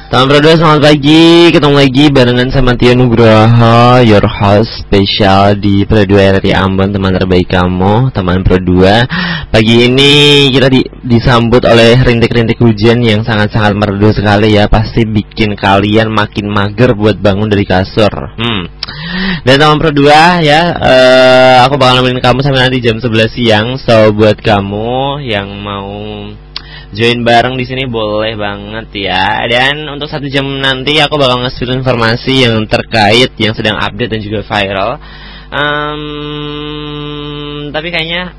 Teman berdua, selamat pagi. Ketemu lagi barengan sama Tia Nugraha, your host spesial di Pro2 RRI Ambon, teman terbaik kamu, teman Pro2. Pagi ini kita disambut oleh rintik-rintik hujan yang sangat-sangat merdu sekali ya. Pasti bikin kalian makin mager buat bangun dari kasur. Dan teman Pro2 ya, aku bakal nemenin kamu sampai nanti jam 11 siang. So buat kamu yang mau join bareng di sini boleh banget ya. Dan untuk 1 jam nanti aku bakal nge-spill informasi yang terkait yang sedang update dan juga viral. Tapi kayaknya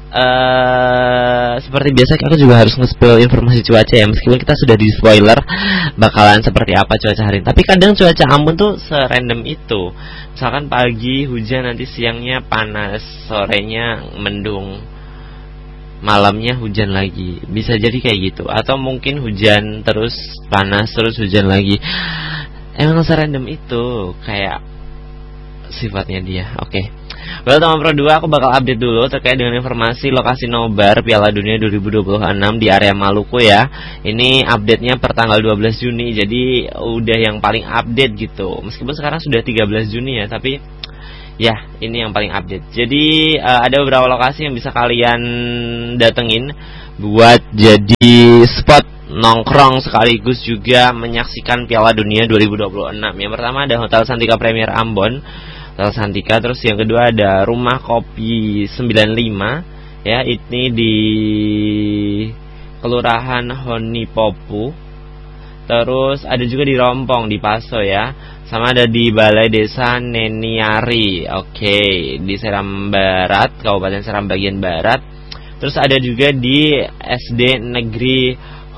seperti biasa aku juga harus nge-spill informasi cuaca ya. Meskipun kita sudah di spoiler bakalan seperti apa cuaca hari ini. Tapi kadang cuaca Ambon tuh serandom itu. Misalkan pagi hujan, nanti siangnya panas, sorenya mendung, malamnya hujan lagi. Bisa jadi kayak gitu. Atau mungkin hujan terus panas terus hujan lagi. Emang serandom itu kayak sifatnya dia. Oke. Well, teman Pro2, aku bakal update dulu terkait dengan informasi lokasi nobar Piala Dunia 2026 di area Maluku ya. Ini update-nya per tanggal 12 Juni. Jadi udah yang paling update gitu. Meskipun sekarang sudah 13 Juni ya, tapi ya, ini yang paling update. Jadi ada beberapa lokasi yang bisa kalian datengin buat jadi spot nongkrong sekaligus juga menyaksikan Piala Dunia 2026. Yang pertama ada Hotel Santika Premier Ambon, Hotel Santika. Terus yang kedua ada Rumah Kopi 95 ya, ini di Kelurahan Honipopu. Terus ada juga di Rompong di Paso ya. Sama ada di Balai Desa Neniari, oke, di Seram Barat, Kabupaten Seram bagian Barat. Terus ada juga di SD Negeri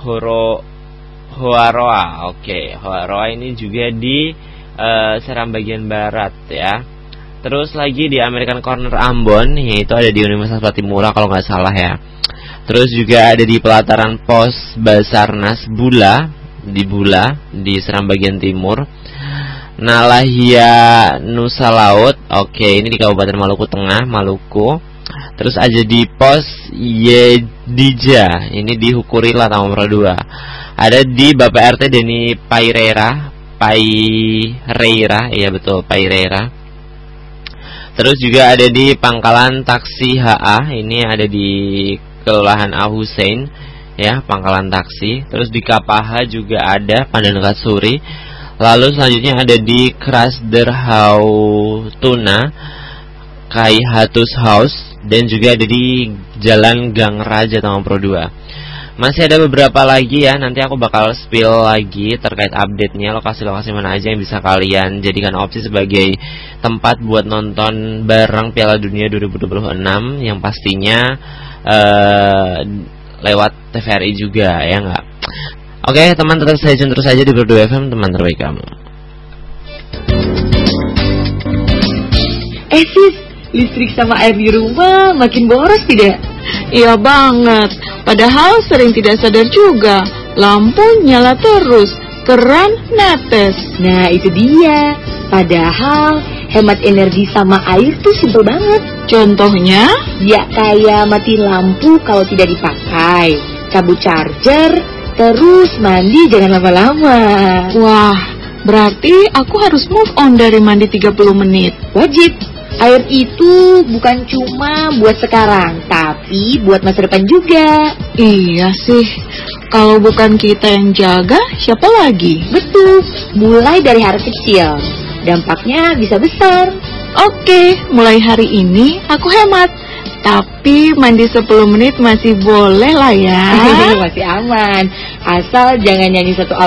Hoaroa, oke, Hoaroa ini juga di Seram bagian Barat ya. Terus lagi di American Corner Ambon, yaitu ada di Universitas Patimura kalau nggak salah ya. Terus juga ada di pelataran Pos Basarnas Bula, di Seram bagian Timur. Nalahia Nusa Laut, oke, ini di Kabupaten Maluku Tengah, Maluku. Terus ada di Pos Yedija, ini di Hukurila, Taman Pro2. Ada di Bapak RT Deni Paireira, iya betul, Paireira. Terus juga ada di Pangkalan Taksi HA, ini ada di Kelurahan A Hussein ya, Pangkalan Taksi. Terus di Kapaha juga ada, Pandan Kasuri. Lalu selanjutnya ada di Krasderhautuna, Kaihatus House, dan juga ada di Jalan Gang Raja, Taman Pro2. Masih ada beberapa lagi ya, nanti aku bakal spill lagi terkait update-nya, lokasi-lokasi mana aja yang bisa kalian jadikan opsi sebagai tempat buat nonton bareng Piala Dunia 2026, yang pastinya lewat TVRI juga ya enggak. Oke, teman, tetap stay tune terus aja di Pro2 FM, teman terbaik kamu. Sis, listrik sama air di rumah makin boros tidak? Iya banget, padahal sering tidak sadar juga. Lampu nyala terus, keran netes. Nah itu dia, padahal hemat energi sama air tuh simpel banget. Contohnya? Ya kayak mati lampu kalau tidak dipakai, cabut charger, terus mandi jangan lama-lama. Wah, berarti aku harus move on dari mandi 30 menit. Wajib. Air itu bukan cuma buat sekarang, tapi buat masa depan juga. Iya sih, kalau bukan kita yang jaga, siapa lagi? Betul, mulai dari hal kecil, dampaknya bisa besar. Oke, mulai hari ini aku hemat. Tapi mandi 10 menit masih boleh lah ya. Masih aman, asal jangan nyanyi satu